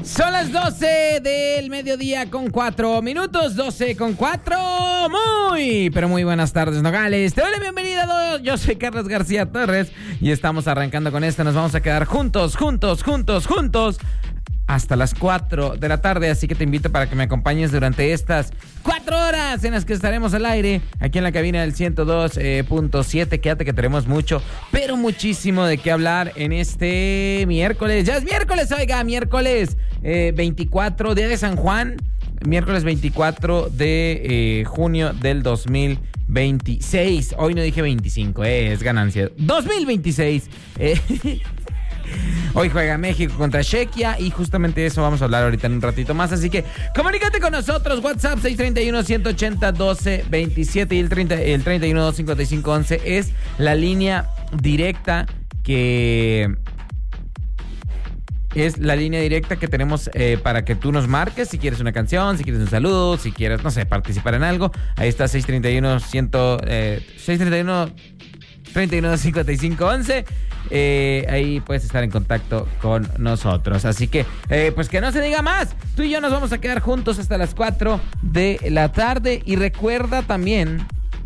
Son las 12 del mediodía con 4 minutos, 12 con 4. Pero muy buenas tardes, Nogales. Te doy la bienvenida a todos. Yo soy Carlos García Torres y estamos arrancando con esto. Nos vamos a quedar juntos hasta las 4 de la tarde. Así que te invito para que me acompañes durante estas 4 horas en las que estaremos al aire aquí en la cabina del 102.7. Quédate que tenemos mucho, pero muchísimo de qué hablar en este miércoles. Ya es miércoles, oiga, miércoles 24, día de San Juan. Miércoles 24 de junio del 2026. Hoy no dije 25, es ganancia. 2026. Hoy juega México contra Chequia y justamente de eso vamos a hablar ahorita en un ratito más. Así que comunícate con nosotros. WhatsApp 631-180-12-27 y el 31-255-11 es la línea directa que... Es la línea directa que tenemos para que tú nos marques si quieres una canción, si quieres un saludo, si quieres, no sé, participar en algo. Ahí está 631-31-55-11. Ahí puedes estar en contacto con nosotros. Así que, pues que no se diga más. Tú y yo nos vamos a quedar juntos hasta las 4 de la tarde. Y recuerda también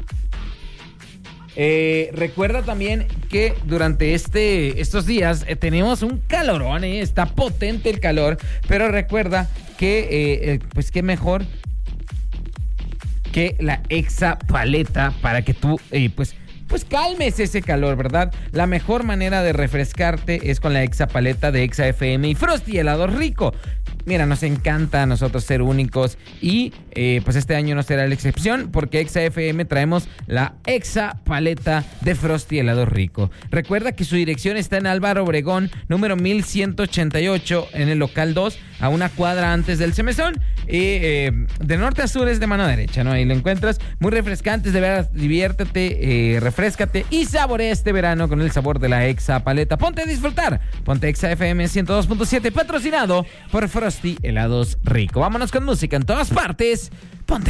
que durante estos días tenemos un calorón, está potente el calor, pero recuerda que pues qué mejor que la Exa Paleta para que tú pues calmes ese calor, ¿verdad? La mejor manera de refrescarte es con la Exa Paleta de Exa FM y Frosty helado rico. Mira, nos encanta a nosotros ser únicos y pues este año no será la excepción porque Exa FM traemos la Exa Paleta de Frosty helado rico. Recuerda que su dirección está en Álvaro Obregón, número 1188, en el local 2, a una cuadra antes del Semesón. De norte a sur es de mano derecha, ¿no? Ahí lo encuentras. Muy refrescantes, de verdad, diviértete, refréscate y saborea este verano con el sabor de la Exa Paleta. Ponte a disfrutar. Ponte Exa FM 102.7, patrocinado por Frosty helados rico. Vámonos con música en todas partes. Ponte